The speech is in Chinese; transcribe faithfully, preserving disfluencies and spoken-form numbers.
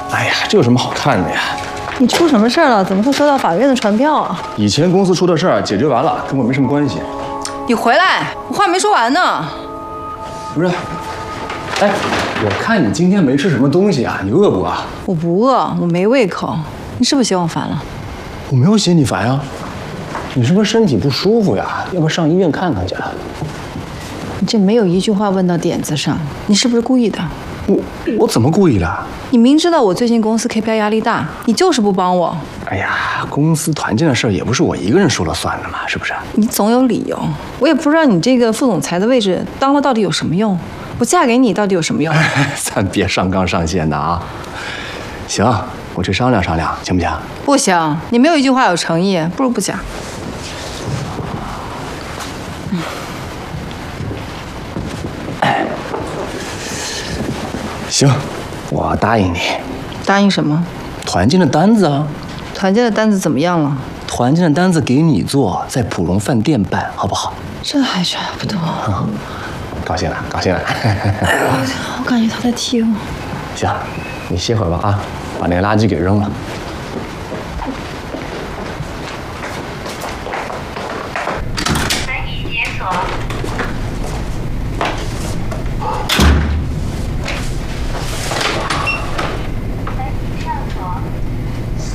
哎呀，这有什么好看的呀？ 你出什么事儿了？怎么会收到法院的传票啊？ 以前公司出的事儿解决完了，跟我没什么关系。 你回来，我话没说完呢。 不是，哎，我看你今天没吃什么东西啊，你饿不饿？ 我不饿，我没胃口。你是不是嫌我烦了？ 我没有嫌你烦呀，你是不是身体不舒服呀？要不要上医院看看去？ 你这没有一句话问到点子上，你是不是故意的？ 我我怎么故意的？ 你明知道我最近公司 K P I 压力大，你就是不帮我。 哎呀，公司团建的事儿也不是我一个人说了算的嘛，是不是？ 你总有理由，我也不知道你这个副总裁的位置当了到底有什么用，我嫁给你到底有什么用？ 咱别上纲上线的啊。行，我去商量商量，行不行？ 不行，你没有一句话有诚意，不如不讲。嗯。 行，我答应你。 答应什么？ 团建的单子啊。 团建的单子怎么样了？ 团建的单子给你做，在普荣饭店办，好不好？ 这还差不多。 嗯，高兴了，高兴了。 哎呦，我感觉他在踢我。 行，你歇会儿吧啊，把那个垃圾给扔了。